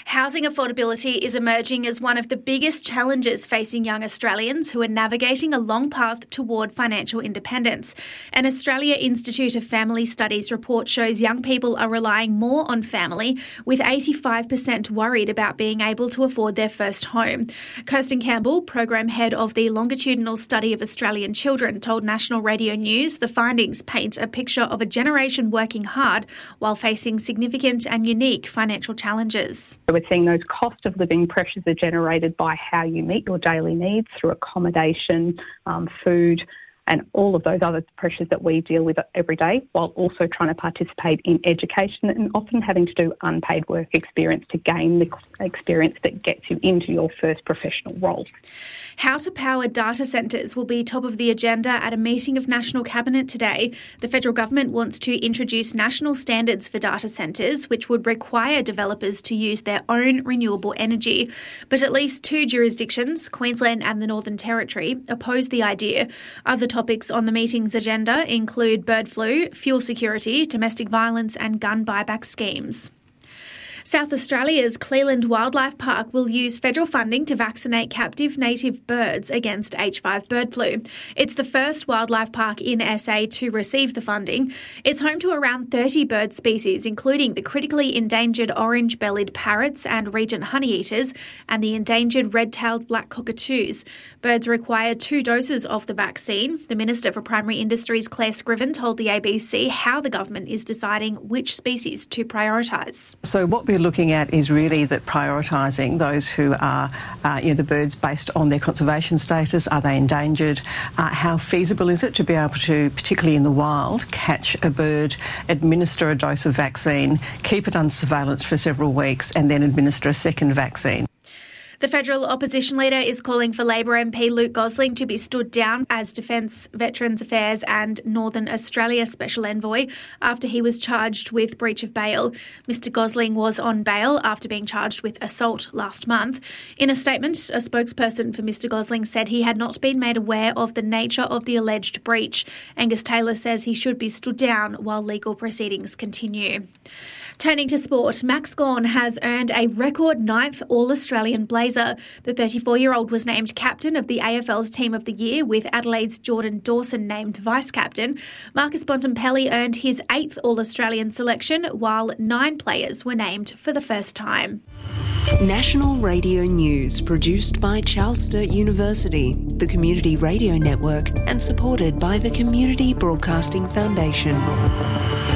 Housing affordability is emerging as one of the biggest challenges facing young Australians who are navigating a long path toward financial independence. An Australia Institute of Family Studies report shows young people are relying more on family, with 85% worried about being able to afford their first home. Kirsten Campbell, Program Head of the Longitudinal Study of Australian Children, told National Radio News the findings paint a picture of a generation working hard while facing significant and unique financial challenges. We're seeing those cost of living pressures are generated by how you meet your daily needs through accommodation, food, and all of those other pressures that we deal with every day, while also trying to participate in education and often having to do unpaid work experience to gain the experience that gets you into your first professional role. How to power data centres will be top of the agenda at a meeting of National Cabinet today. The federal government wants to introduce national standards for data centres, which would require developers to use their own renewable energy. But at least two jurisdictions, Queensland and the Northern Territory, oppose the idea. Other topics on the meeting's agenda include bird flu, fuel security, domestic violence and gun buyback schemes. South Australia's Cleland Wildlife Park will use federal funding to vaccinate captive native birds against H5 bird flu. It's the first wildlife park in SA to receive the funding. It's home to around 30 bird species, including the critically endangered orange-bellied parrots and regent honeyeaters and the endangered red-tailed black cockatoos. Birds require 2 doses of the vaccine. The Minister for Primary Industries, Claire Scriven, told the ABC how the government is deciding which species to prioritise. So what we're looking at is really that prioritising those who are, the birds based on their conservation status. Are they endangered? How feasible is it to be able to, particularly in the wild, catch a bird, administer a dose of vaccine, keep it under surveillance for several weeks and then administer a second vaccine? The federal opposition leader is calling for Labor MP Luke Gosling to be stood down as Defence, Veterans Affairs and Northern Australia Special Envoy after he was charged with breach of bail. Mr Gosling was on bail after being charged with assault last month. In a statement, a spokesperson for Mr Gosling said he had not been made aware of the nature of the alleged breach. Angus Taylor says he should be stood down while legal proceedings continue. Turning to sport, Max Gawn has earned a record 9th All-Australian blazer. The 34-year-old was named captain of the AFL's Team of the Year, with Adelaide's Jordan Dawson named vice-captain. Marcus Bontempelli earned his 8th All-Australian selection, while 9 players were named for the first time. National Radio News, produced by Charles Sturt University, the Community Radio Network, and supported by the Community Broadcasting Foundation.